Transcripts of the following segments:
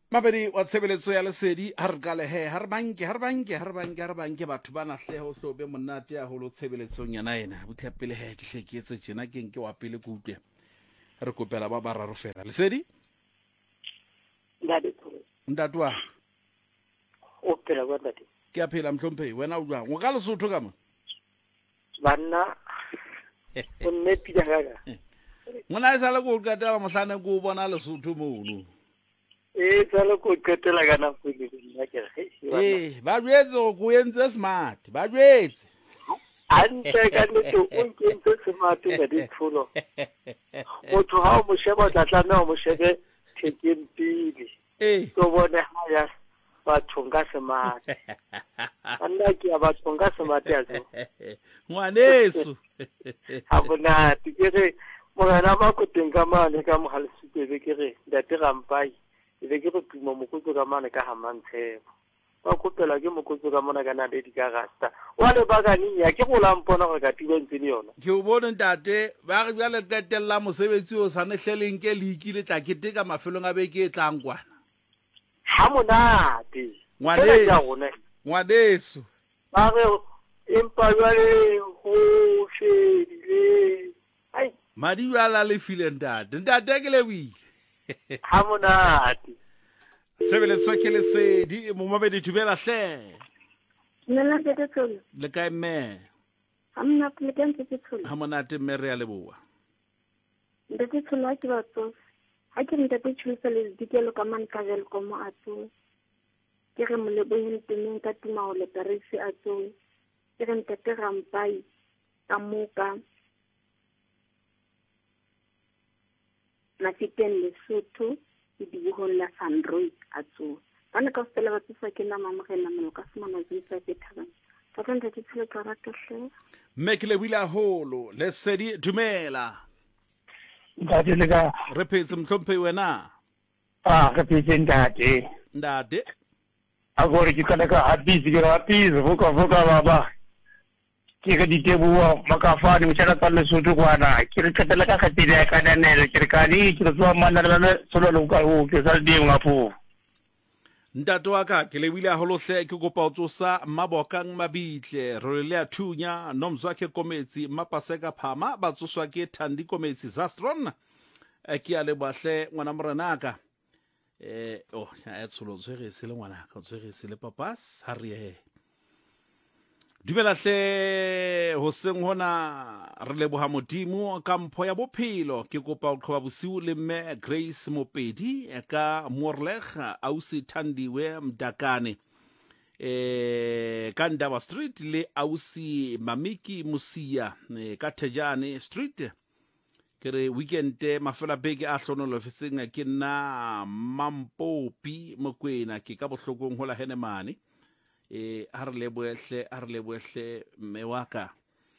Mabedi wa tshebeletso ya lesedi ha re ka lehe ha re banke batho ba nahleho hlobe monate ya holo tshebeletsong yana ena butlha pele he ke hleketse tjena ke nke wa pele go utlwe re kopela ba bararo fela lesedi ndatwa o phela kwa ntate ke a phela mhlomphei wena o jwang o ka Lesotho ka mo banna o nne pila gaga ngwana e sale go katela mohlane go bona Lesotho mono tsalo ko qetela kana pele nna ke re ba jwetse go entse smart ba jwetse antle ka nnete o nkentse smart ka dithulo motho ha o mo sheba tla tlana o mo shebe thekeng pele to bone haya batho nka smart anna ke a batho nka smart ya zo ngwaneso ha bona tikere morena ba ko tenga mane ka mohalesitebe ke re ndate rampai ile ke go tuma mokutso ka mane ka hamantshebo ba kopela ke mokutso ka mona ka na le dikarasta wa le bagani ya ke go lampona go ka tibentse le yona ke o bone ntate ba re bjale qetella mosebetsi o sa nehleleng ke le ikile tla keteka mafelong a beke e tlang kwana ha monate ngwaneso ba re empa jwale ho shedile ai madi bjala le file ntate ke le buile ha monate tshebeletso ke lesedi mo mabedi thubela hle nna ke tsolo le kae mme amna ke ntse ke tsolo ha monate mme re ya leboa ndetse tsolo ke batho ha ke nte ke tshwisa le dikelo ka man ka jelo ko mo atso ke re mo leboheng temeng ka tima o le tarisi atso ke re nte ke rampai ka moka na fiteng Lesotho ke dibuhong la Sandroid atso bana ka stela ba tsisa ke na mamogela mo ka semana tsa ke thabang ka tsentse ke tshile ka ratohle mme ke le buile holo lesedi dumela ntate le ka re phetse mhlomphei wena re phetse ndate a gore ke kana ka happy voka baba ke ga diteboa makafane mo tsela tsa Lesotho kwana ke re qetela ka khatile ya ka danele ke re ka di ke tswa manana le solo lo ka o ke sa di ngapo ntate wa ka ke le buile holo hle ke kopa o tsosa mabokang mabitle re le a thunya nomzwa ke kometsi mapaseka phama ba tsoswa ke thandi kometsi zastron ke a le bahle ngwana morenaka ya tsolo tswege se le ngwana ka tswege se le papas ha re dumela hle hoseng hona re leboha modimo ka mpho ya bophelo ke kopa o qhoba bosiu le mme Grace Mopedi ka Morleg ausi Thandiwe Mdakane ka Ndaba Street le ausi Mamiki Musia ka Thejane Street ke re weekend mafela beke a hlonolo fetseng ke nna Mampopi Mokwena ke ka bohlokong hola Henemane a re leboehle mme wa ka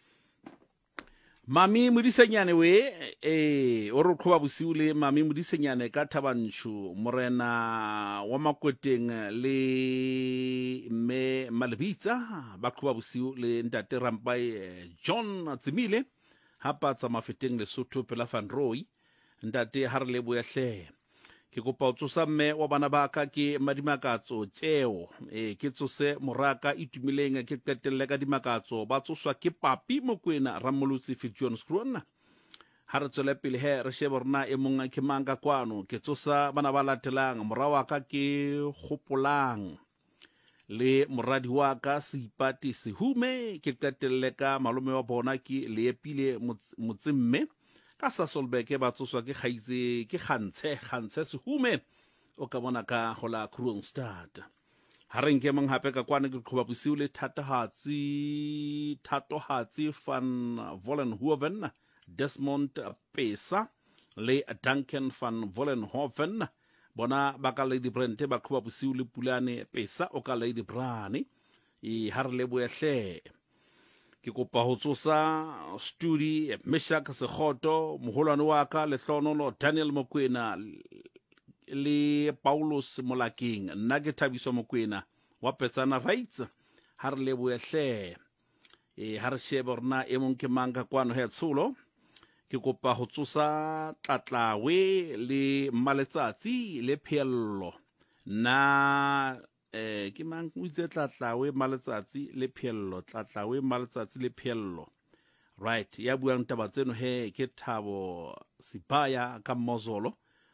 mami modisenyane we o re qhoba bosiu le mami modisenyane ka Thabantsho morena wa Makweteng le mme Malebitsa ba qhoba bosiu le ntate Rampai John Tsimile hapa tsa mafeteng Lesotho pela Van Roy ntate ha re leboehle ke kopa o tsosa mme wa bana ba ka ke madimakatso tšeo ke tsose moraka itumileng ke qetelle ka dimakatso ba tsoswa ke Papi Mokwena Ramolotsi John Scrona ha re tswela pele he re shebe rena e monga ke manga kwano ke tsosa bana ba latelang morawa ka ke Gopolang le moradi wa ka Seipati Sehume ke qetelle ka malome wa bona ke Leepile Motsimme ka Sasolbeke ba tsoswa ke khaitse ke Kgantse Sehume o ka bona ka hola Kroonstad ha re nke mong hape ka kwana ke qhoba bosiu le thatohatsi van Vollenhoven Desmond Pesa le Duncan van Vollenhoven bona ba ka Lady Brente ba qhoba bosiu le Pulane Pesa o ka Lady Brane ha re leboehle ke kopa ho tsosa studi Meshak Sekgoto moholwane wa ka Lehlonono Daniel Mokwena le Paulus Molakeng nna ke Thabiso Mokwena wa Petsana Rights ha re leboehle ha re shebe rena e mong ke manga kwano he tsolo ke kopa ho tsosa Tlatlawe le Maletsatsi le Phello na ke mang o itse Tlatlawe Maletsatsi le Pheello, Tlatlawe Maletsatsi le Pheello, right, ya buang taba tseno he ke Thabo Sibaya ka Mozolo